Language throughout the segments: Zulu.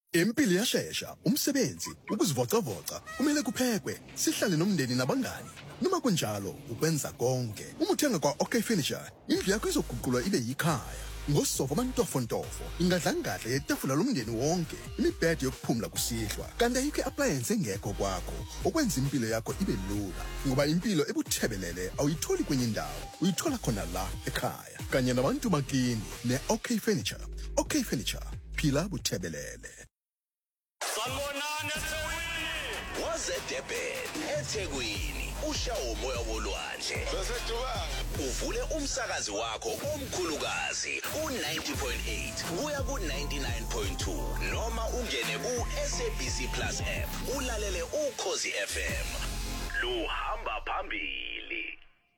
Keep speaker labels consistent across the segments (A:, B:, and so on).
A: Impilo iyashesha, umsebenzi, ukuzivocavoca, kumele kuphekwe, sihlale nomndeni nabangani. Noma kunjalo, ukwenza konke. Uma uthenga kwa OK Furniture, indlu yakho izoguqulwa ibe yikhaya. Ngosofa amantofontofo, ingadlangadla yetafula lomndeni wonke, imibhede yokuphumula kusihlwa. Kanti ayikho appliance engekho kwakho, okwenza impilo yakho ibe lula. Ngoba impilo ebuthebelele awuyitholi kwenye indawo, uyithola khona la ekhaya. Kanye nabantu bakini ne-OK Furniture. OK Furniture, phila buthebelele.
B: Sanibonani eThekwini.
C: WazeDurban eThekwini ushawo umoya wolwandle. Uvule umsakazi wakho omkhulukazi u90.8 kuya ku99.2 noma ungene ku-SABC Plus app ulalele uKhosi FM. Luhamba phambili.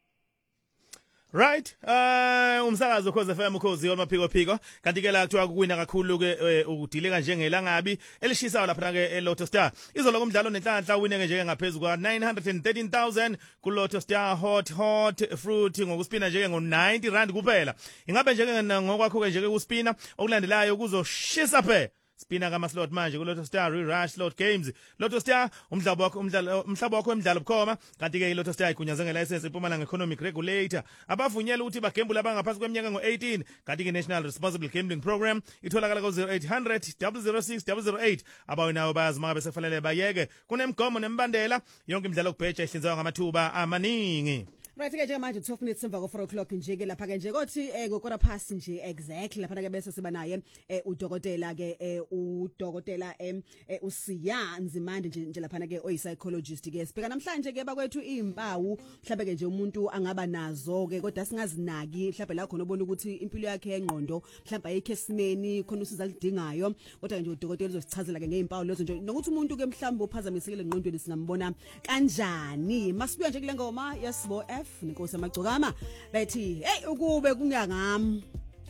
D: Right, umsakazo Ukhozi FM Ukhozi wamaphiko kanti ke la kuthiwa kuwina kakhulu ke ukudileka njengelangabi elishisayo lapha ke eLotto Star. Izolo kumdlalo nenhlanhla uwine ke njenge ngaphezulu kwa 913,000 kuLotto Star hot fruit ngokuspina njenge ngo90 rand kuphela. Ingabe njenge ngokwakho ke njenge kuspina okulandelayo kuzoshisa phe. Spina kama slot manje ku Lotto Star Rush Slot Games. Lotto Star umhlaba wakho emidlalo bukhoma kanti ke iLotto Star igunyaze ngelicense eMpumalanga Economic Regulator. Abavunyelwa ukuthi bagembule abangaphansi kweminyaka ngo18 kanti ke National Responsible Gambling Program itholakala ku 0800 006 008. Abawinayo bayazima bese kufanele bayeke kunemgomo nembandela yonke imidlalo kubheja ihlinzeka ngamathuba amaningi.
E: Right ke manje 12 minutes emva ko 4 o'clock nje ke lapha ke nje kothi ngokora pass nje exactly lapha ke bese siba naye udokotela ke udokotela uSiya Nzimande nje lapha ke oyi psychologist ke sibheka namhlanje ke bakwethu impawu mhlawumbe ke nje umuntu angaba nazo ke kodwa singazinaki mhlawumbe la khona ubona ukuthi impilo yakhe engqondo mhlawumbe ayikho esimeni khona usiza lidingayo kodwa nje udokotela uzosichazela ke ngeimpawu lezo nje nokuthi umuntu ke mhlawumbe uphazamisekile engqondweni singambona kanjani masibuya nje kule ngoma yesibo F Nkosi Amagcokama bethi hey ukube kungangami